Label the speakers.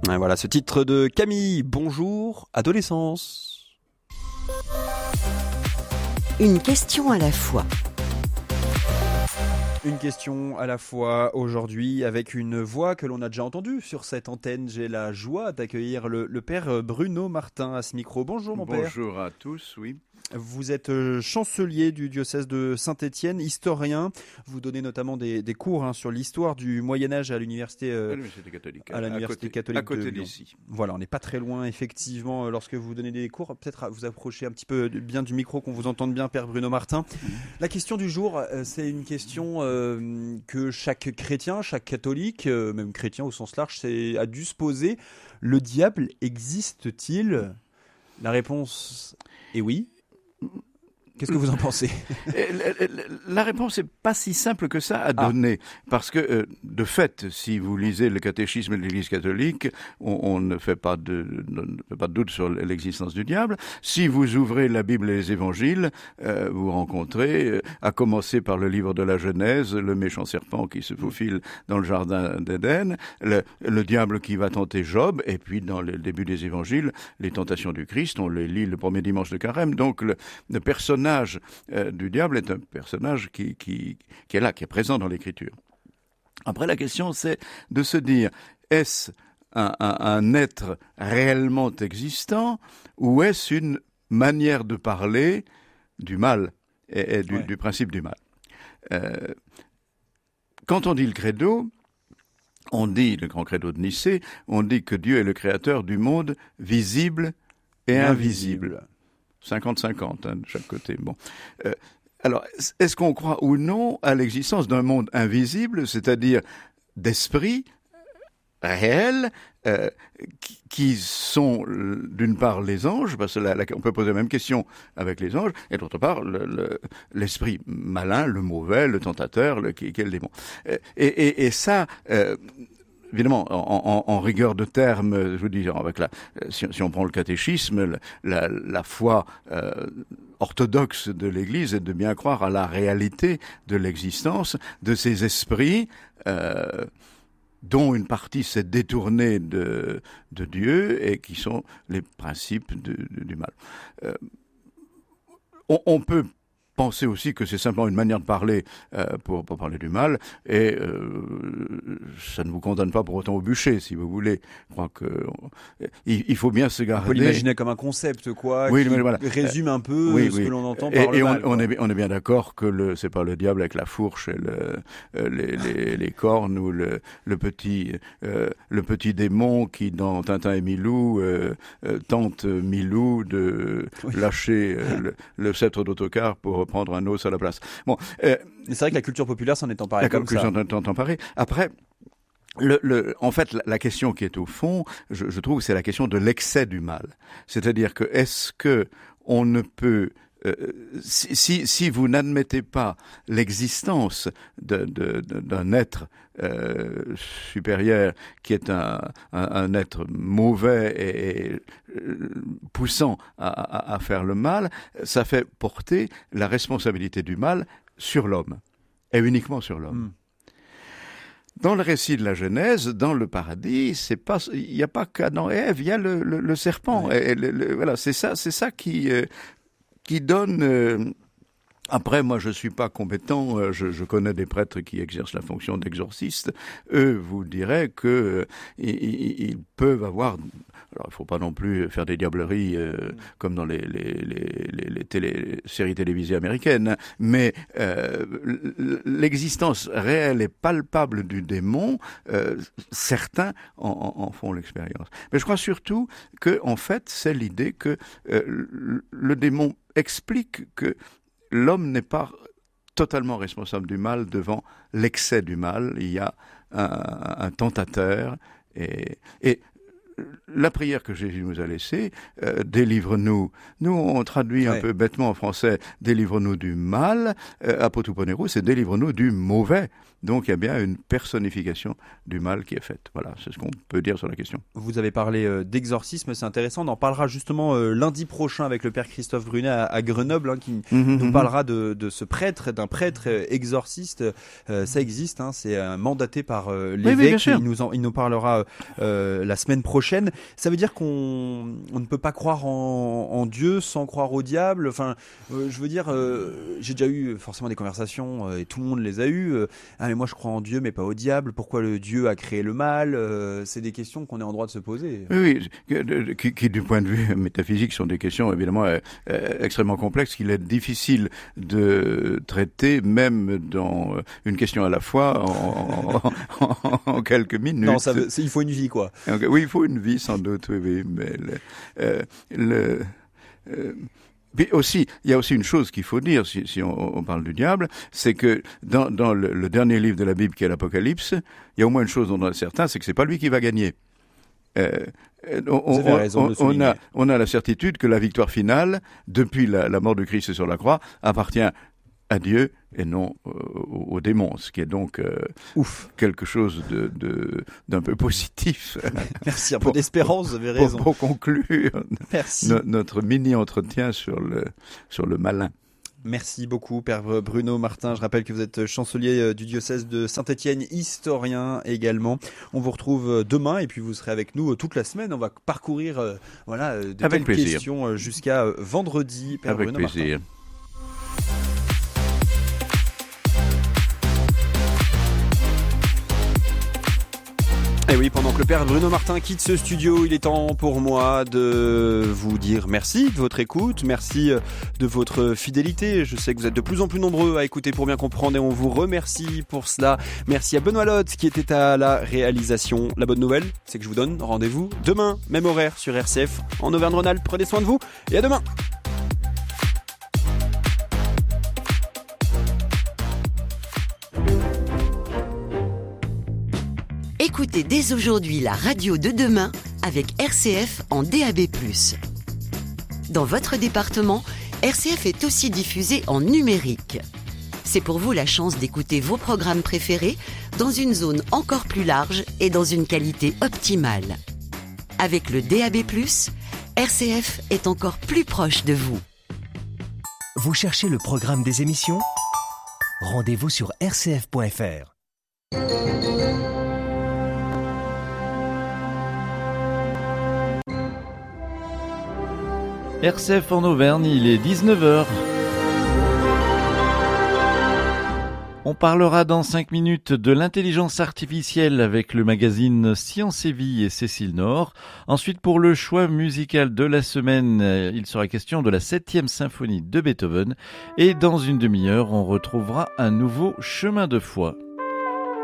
Speaker 1: Et voilà ce titre de Camille. Bonjour, adolescence.
Speaker 2: Une question à la fois.
Speaker 1: Une question à la fois aujourd'hui avec une voix que l'on a déjà entendue sur cette antenne. J'ai la joie d'accueillir le père Bruno Martin à ce micro. Bonjour mon père.
Speaker 3: Bonjour à tous, oui.
Speaker 1: Vous êtes chancelier du diocèse de Saint-Étienne, historien. Vous donnez notamment des cours sur l'histoire du Moyen-Âge à l'université
Speaker 3: catholique.
Speaker 1: À l'université catholique
Speaker 3: à côté
Speaker 1: de Lyon.
Speaker 3: d'ici.
Speaker 1: Voilà, on n'est pas très loin effectivement lorsque vous donnez des cours. Peut-être vous approchez un petit peu bien du micro, qu'on vous entende bien, père Bruno Martin. La question du jour, c'est une question que chaque chrétien, chaque catholique, même chrétien au sens large, a dû se poser. Le diable existe-t-il ? La réponse est oui. Qu'est-ce que vous en pensez ?
Speaker 3: La réponse n'est pas si simple que ça à donner, parce que de fait, si vous lisez le catéchisme de l'Église catholique, on ne fait pas de doute sur l'existence du diable. Si vous ouvrez la Bible et les évangiles, vous rencontrez, à commencer par le livre de la Genèse, le méchant serpent qui se faufile dans le jardin d'Éden, le diable qui va tenter Job, et puis dans le début des évangiles, les tentations du Christ, on les lit le premier dimanche de Carême. Donc le personnage du diable est un personnage qui est là, qui est présent dans l'Écriture. Après, la question, c'est de se dire, est-ce un être réellement existant ou est-ce une manière de parler du mal et du principe du mal? Quand on dit le credo, on dit, le grand credo de Nicée, on dit que Dieu est le créateur du monde visible et invisible. 50-50 de chaque côté. Bon. Alors, est-ce qu'on croit ou non à l'existence d'un monde invisible, c'est-à-dire d'esprits réels qui sont d'une part les anges, parce que on peut poser la même question avec les anges, et d'autre part l'esprit malin, le mauvais, le tentateur, qui est le démon. Et ça... Évidemment, en rigueur de termes, je vous dis, si on prend le catéchisme, la foi orthodoxe de l'Église est de bien croire à la réalité de l'existence de ces esprits dont une partie s'est détournée de Dieu et qui sont les principes du mal. On peut penser aussi que c'est simplement une manière de parler pour parler du mal, et ça ne vous condamne pas pour autant au bûcher, si vous voulez. Je crois que il faut bien se garder.
Speaker 1: On peut l'imaginer comme un concept, quoi,
Speaker 3: oui,
Speaker 1: qui
Speaker 3: voilà.
Speaker 1: résume un peu ce que l'on entend par le mal.
Speaker 3: Et on est bien d'accord que c'est pas le diable avec la fourche et les cornes, ou le petit démon qui, dans Tintin et Milou, tente Milou de lâcher le sceptre d'autocar pour prendre un os à la place. Bon,
Speaker 1: mais c'est vrai que la culture populaire s'en est emparée comme ça.
Speaker 3: La culture s'en est emparée. Après, en fait, la question qui est au fond, je trouve, c'est la question de l'excès du mal. C'est-à-dire que est-ce que on ne peut si vous n'admettez pas l'existence d'un être supérieur qui est un être mauvais et poussant à faire le mal, ça fait porter la responsabilité du mal sur l'homme, et uniquement sur l'homme. Dans le récit de la Genèse, dans le paradis, il n'y a pas qu'Adam et Ève, il y a le serpent. Ouais. Et voilà, c'est ça qui donne. Après, moi, je suis pas compétent. Je connais des prêtres qui exercent la fonction d'exorciste. Eux vous diraient que ils peuvent avoir. Alors, il faut pas non plus faire des diableries comme dans les séries télévisées américaines, mais l'existence réelle et palpable du démon, certains en font l'expérience. Mais je crois surtout que, en fait, c'est l'idée que le démon explique que l'homme n'est pas totalement responsable du mal devant l'excès du mal. Il y a un tentateur et la prière que Jésus nous a laissée, délivre-nous. Nous, on traduit un peu bêtement en français, délivre-nous du mal. Apotuponero, c'est délivre-nous du mauvais. Donc, il y a bien une personnification du mal qui est faite. Voilà, c'est ce qu'on peut dire sur la question.
Speaker 1: Vous avez parlé d'exorcisme, c'est intéressant. On en parlera justement lundi prochain avec le père Christophe Brunet à Grenoble, qui nous parlera de ce prêtre, d'un prêtre exorciste. Ça existe, c'est mandaté par l'évêque. Il nous parlera la semaine prochaine. Ça veut dire qu'on ne peut pas croire en Dieu sans croire au diable. Enfin, je veux dire, j'ai déjà eu forcément des conversations et tout le monde les a eues. Ah mais moi je crois en Dieu mais pas au diable. Pourquoi le Dieu a créé le mal? C'est des questions qu'on est en droit de se poser.
Speaker 3: Oui, qui du point de vue métaphysique sont des questions évidemment extrêmement complexes qu'il est difficile de traiter même dans une question à la fois en quelques minutes.
Speaker 1: Non, il faut une vie quoi.
Speaker 3: Oui, il faut une vie sans doute, oui, mais puis aussi, il y a aussi une chose qu'il faut dire, si on parle du diable, c'est que dans le dernier livre de la Bible qui est l'Apocalypse, il y a au moins une chose dont on est certain, c'est que c'est pas lui qui va gagner. On a la certitude que la victoire finale, depuis la mort de Christ sur la croix, appartient à Dieu et non aux démons, ce qui est donc quelque chose d'un peu positif.
Speaker 1: Merci, un peu d'espérance, vous avez raison.
Speaker 3: Pour conclure notre mini-entretien sur le malin.
Speaker 1: Merci beaucoup, Père Bruno Martin. Je rappelle que vous êtes chancelier du diocèse de Saint-Étienne, historien également. On vous retrouve demain et puis vous serez avec nous toute la semaine. On va parcourir de telles questions jusqu'à vendredi, Père Bruno Martin. Avec plaisir. Et oui, pendant que le père Bruno Martin quitte ce studio, il est temps pour moi de vous dire merci de votre écoute, merci de votre fidélité. Je sais que vous êtes de plus en plus nombreux à écouter pour bien comprendre et on vous remercie pour cela. Merci à Benoît Lotte qui était à la réalisation. La bonne nouvelle, c'est que je vous donne rendez-vous demain, même horaire sur RCF en Auvergne-Rhône-Alpes. Prenez soin de vous et à demain.
Speaker 2: Écoutez dès aujourd'hui la radio de demain avec RCF en DAB+. Dans votre département, RCF est aussi diffusé en numérique. C'est pour vous la chance d'écouter vos programmes préférés dans une zone encore plus large et dans une qualité optimale. Avec le DAB+, RCF est encore plus proche de vous.
Speaker 4: Vous cherchez le programme des émissions ? Rendez-vous sur rcf.fr.
Speaker 5: RCF en Auvergne, il est 19h. On parlera dans 5 minutes de l'intelligence artificielle avec le magazine Science et Vie et Cécile Nord. Ensuite, pour le choix musical de la semaine, il sera question de la 7e symphonie de Beethoven. Et dans une demi-heure, on retrouvera un nouveau chemin de foi.